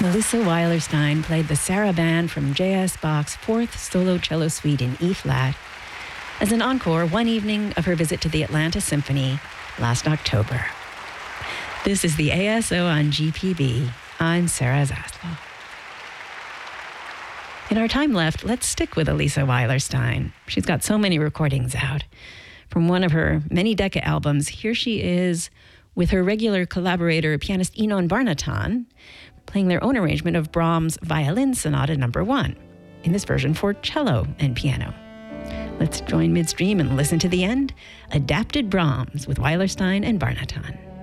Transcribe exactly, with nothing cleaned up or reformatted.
Melissa Weilerstein played the Sarabande from J S Bach's Fourth Solo Cello Suite in E-flat as an encore one evening of her visit to the Atlanta Symphony last October. This is the A S O on G P B. I'm Sarah Zaslow. In our time left, let's stick with Elisa Weilerstein. She's got so many recordings out. From one of her many Decca albums, here she is with her regular collaborator, pianist Inon Barnatan, playing their own arrangement of Brahms' Violin Sonata Number One, in this version for cello and piano. Let's join midstream and listen to the end. Adapted Brahms with Weilerstein and Barnatan.